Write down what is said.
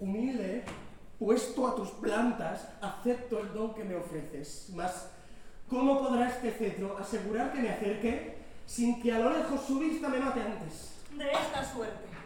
humilde, puesto a tus plantas, acepto el don que me ofreces. Mas, ¿cómo podrá este cetro asegurar que me acerque sin que a lo lejos su vista me mate antes? De esta suerte.